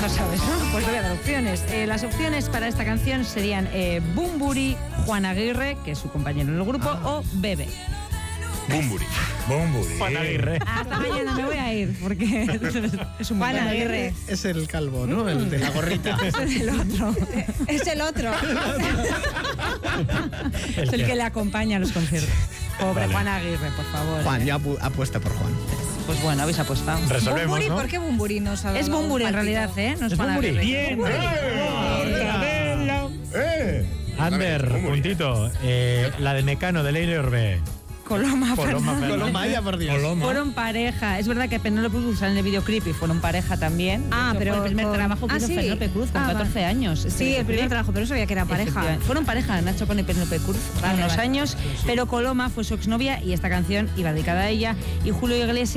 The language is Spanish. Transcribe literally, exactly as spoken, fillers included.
no sabes, ¿no? Pues te voy a dar opciones. Eh, las opciones para esta canción serían eh, Bumburi, Juan Aguirre, que es su compañero en el grupo, ah. o Bebe. Bumburi. Bumburi. Juan Aguirre. Hasta mañana me voy a ir, porque es un Juan Aguirre. Es el calvo, ¿no? El de la gorrita. Es el otro. Es el otro. Es el que le acompaña a los conciertos. Pobre vale. Juan Aguirre, por favor. Juan, yo apu- apuesta por Juan. Pues bueno, habéis apostado. Resolvemos, Bumburi, ¿no? ¿Por qué Bumburi no sabe? Es Bumburi en realidad, ¿eh? No es, es Juan Bumburi. Aguirre. Bien. ¡Eh! Ander, puntito. Eh, la de Mecano, de Leire Orbe. Coloma, Coloma, Fernández. Coloma, ya por Dios. Coloma. Fueron pareja. Es verdad que Penélope Cruz sale en el videoclip y fueron pareja también. Ah, hecho, pero fue el primer con... trabajo que ah, hizo ¿sí? Penélope Cruz con ah, catorce vale. años. Sí, Este el primer trabajo, pero no sabía que era pareja. Fueron pareja, Nacho Cano y Penélope Cruz, Vale, unos vale. años, pero Coloma fue su exnovia y esta canción iba dedicada a ella. Y Julio Iglesias